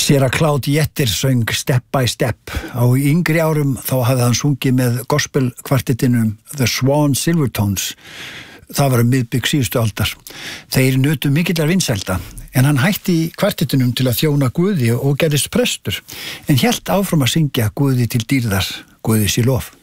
Séra Cloud Jetter söng Step by Step. Á yngri árum þá hafði hann sungið með gospelkvartettinum The Swan Silvertones. Það var miðbik síðustu aldar. Þeir nutu mikillar vinsælda, en hann hætti í kvartettinum til að þjóna Guði og gerðist prestur, en hélt áfram að syngja Guði til dýrðar, Guði sé lof.